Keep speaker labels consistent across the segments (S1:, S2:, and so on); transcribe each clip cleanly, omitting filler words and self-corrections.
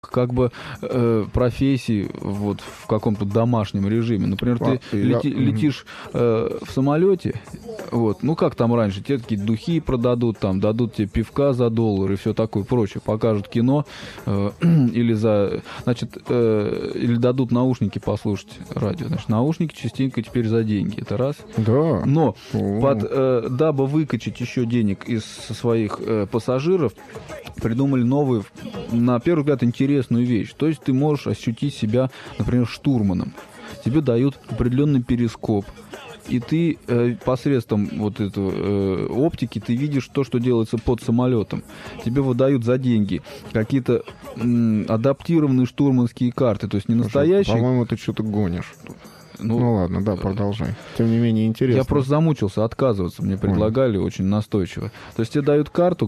S1: как бы профессий вот в каком-то домашнем режиме. Например, ты летишь в самолете, вот, ну как там раньше, тебе какие-то духи продадут, там дадут тебе пивка за $1 и все такое прочее, покажут кино или или дадут наушники послушать радио. Значит, наушники частенько теперь за деньги, это раз.
S2: Да.
S1: Но дабы выкачать еще денег из своих пассажиров, придумали новую, на первый взгляд, интересную вещь. То есть ты можешь ощутить себя, например, штурманом. Тебе дают определенный перископ, и ты посредством вот этого оптики ты видишь то, что делается под самолетом. Тебе выдают за деньги какие-то адаптированные штурманские карты, то есть не настоящие.
S2: По-моему, ты что-то гонишь. Ну ладно, да, продолжай. Тем не менее, интересно.
S1: Я просто замучился отказываться. Мне предлагали очень настойчиво. То есть тебе дают карту,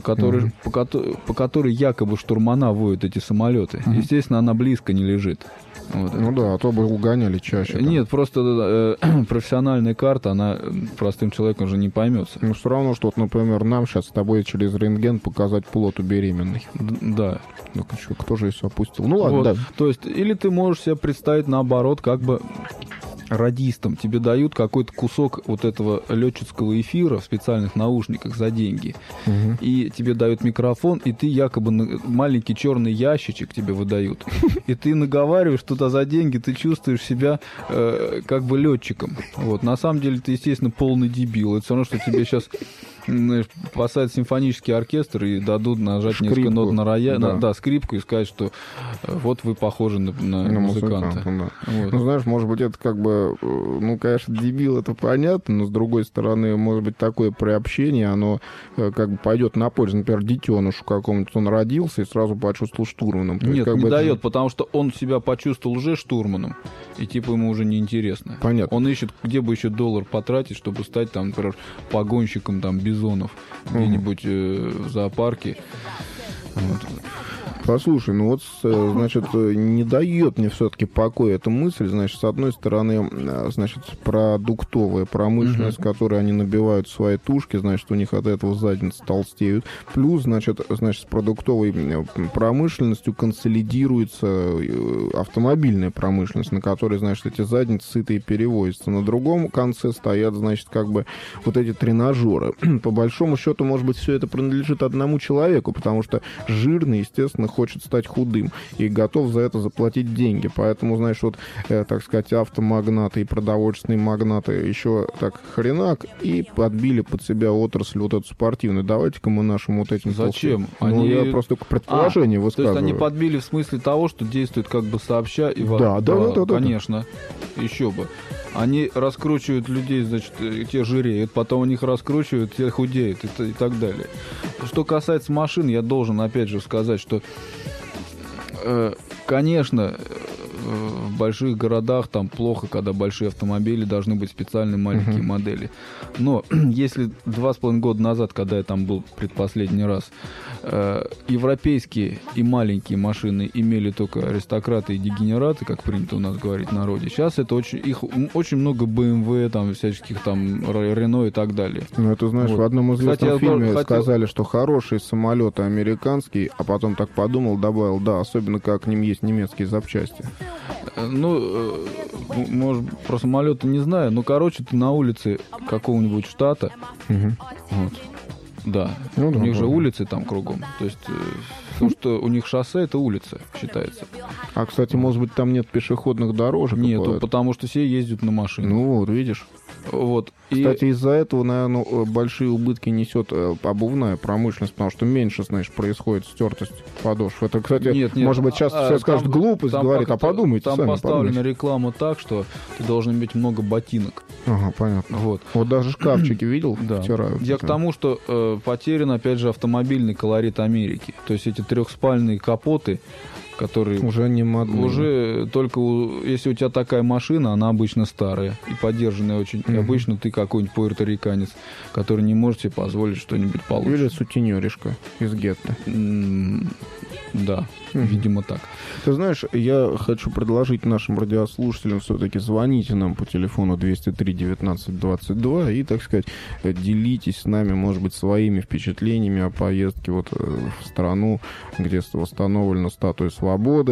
S1: по которой якобы штурмана водят эти самолеты. Естественно, она близко не лежит. Вот.
S2: Ну да, а то бы угоняли чаще.
S1: Нет, просто профессиональная карта, она простым человеком уже не поймется.
S2: Ну все равно, что, вот, например, нам сейчас с тобой через рентген показать плод у беременной.
S1: Да.
S2: Ну кто же ее опустил? Ну ладно,
S1: вот.
S2: да.
S1: То есть, или ты можешь себе представить наоборот, как бы радистам. Тебе дают какой-то кусок вот этого летческого эфира в специальных наушниках за деньги. И тебе дают микрофон, и ты якобы маленький черный ящичек тебе выдают. И ты наговариваешь туда за деньги, ты чувствуешь себя как бы летчиком. Вот. На самом деле ты, естественно, полный дебил. Это все равно, что тебе сейчас посадят симфонический оркестр и дадут нажать скрипку, несколько нот на рояль, да, скрипку, и сказать, что вот вы похожи на музыканта.
S2: Да.
S1: Вот.
S2: Ну, знаешь, может быть, это как бы, ну, конечно, дебил, это понятно, но, с другой стороны, может быть, такое приобщение, оно как бы пойдет на пользу. Например, детенышу какому-то, он родился и сразу почувствовал штурманом. То
S1: Нет,
S2: есть,
S1: не дает, потому что он себя почувствовал уже штурманом, и типа ему уже неинтересно.
S2: Понятно.
S1: Он ищет, где бы еще $1 потратить, чтобы стать, там, например, погонщиком там бизонов где-нибудь в зоопарке. Вот.
S2: Послушай, ну вот, значит, не дает мне все-таки покоя эта мысль, значит, с одной стороны, значит, продуктовая промышленность, которой они набивают свои тушки, значит, у них от этого задницы толстеют, плюс, значит, с продуктовой промышленностью консолидируется автомобильная промышленность, на которой, значит, эти задницы сытые перевозятся. На другом конце стоят, значит, как бы вот эти тренажеры. По большому счету, может быть, все это принадлежит одному человеку, потому что жирный, естественно, хочет стать худым и готов за это заплатить деньги. Поэтому, знаешь, вот, так сказать, автомагнаты и продовольственные магнаты еще так хренак и подбили под себя отрасль вот эту спортивную. Давайте-ка мы нашим вот этим...
S1: Зачем?
S2: Ну, я просто только предположение высказываю.
S1: То есть они подбили в смысле того, что действуют как бы сообща и...
S2: Да,
S1: конечно. Еще бы. Они раскручивают людей, значит, те жиреют, потом них раскручивают, те худеют и так далее. Что касается машин, я должен опять же сказать, что, конечно, в больших городах там плохо, когда большие автомобили, должны быть специальные маленькие модели. Но если 2,5 года назад, когда я там был предпоследний раз, европейские и маленькие машины имели только аристократы и дегенераты, как принято у нас говорить в народе, сейчас это их очень много BMW, там всяческих там Renault и так далее.
S2: Ну это, знаешь, вот. В одном известном фильме сказали, что хорошие самолеты американские, а потом так подумал, добавил, да, особенно когда к ним есть немецкие запчасти.
S1: Ну, может, про самолеты не знаю, но, короче, ты на улице какого-нибудь штата, вот, да, у них же улицы там кругом, то есть, потому что у них шоссе — это улица, считается.
S2: А, кстати, может быть, там нет пешеходных дорожек?
S1: Нету, потому что все ездят на машине.
S2: Ну, вот, видишь.
S1: Вот.
S2: Кстати, из-за этого, наверное, большие убытки несет обувная промышленность, потому что меньше, знаешь, происходит стертость подошв. Это, кстати, нет, может быть, сейчас все скажут глупость, говорит, а подумайте
S1: там
S2: сами. Там
S1: поставлена реклама так, что ты должен иметь много ботинок.
S2: Ага, понятно.
S1: Вот
S2: даже шкафчики видел,
S1: да.
S2: втирают.
S1: Я к тому, что потерян, опять же, автомобильный колорит Америки. То есть эти трехспальные капоты, которые
S2: уже не модные.
S1: Уже только если у тебя такая машина, она обычно старая и подержанная очень. И обычно ты какой-нибудь пуэрториканец, который не может себе позволить что-нибудь получше.
S2: Или сутенеришка из гетто.
S1: Да, видимо так.
S2: Ты знаешь, я хочу предложить нашим радиослушателям все-таки звоните нам по телефону 203-19-22 и, так сказать, делитесь с нами, может быть, своими впечатлениями о поездке вот в страну, где восстановлена статуя свободы.